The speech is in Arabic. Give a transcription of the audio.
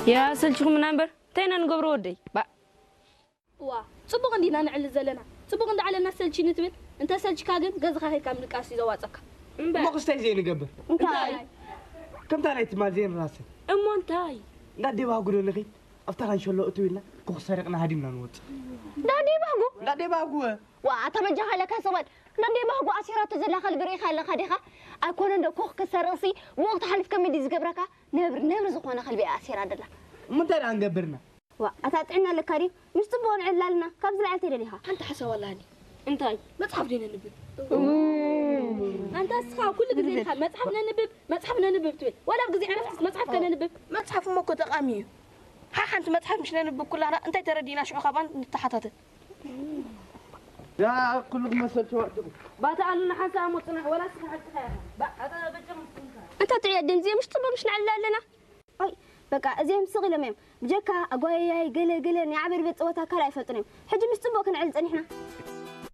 يا سلشكم نمبر تينا نقبر ودي با وا صبغ عندنا نعل زلنا صبغ عند على الناس سلشي نتبل انت سلش كاغن غزخا هي كامل قاسي زواصك ما قصتي زين نقبر انتاي كم تانيت ما زين راسي امو انتاي دادي باغو لغي افتح ان شاء الله اتوينا كو سرقنا هادينا نوت دادي باغو وا تبجح لك سواد دادي باغو اسيرات زلا خل بري خل خديخه اكون اند كوخ كسرسي وقت حلف كم دي زغبرك نبر زخونه خلبي اسير ادلا من تاني نقبرنا وا اتاطعنا لكاري مش تبون علالنا كم زلعتي ليها انت حسا والله انتاي مصحف لينا نبب انت اسخا كل غزي مصحفنا نبب تبي ولا غزي عرفت مصحف كان نبب مصحف مكو تقامي ها حنت مصحف مش نبب كلنا انت تردينا شو خبان نتحتت يا كلكم مسلت وقتكم باتعلنا حسا مصنع ولا سمعت خير هذا بجم انت تعيدن زي مش تبون مش نعلالنا اي بقى زي مسغي لميم بجكا اغوياي قله نعبر بصوتا كلا يفطنم حجي مش تبو كنعل صنيحنا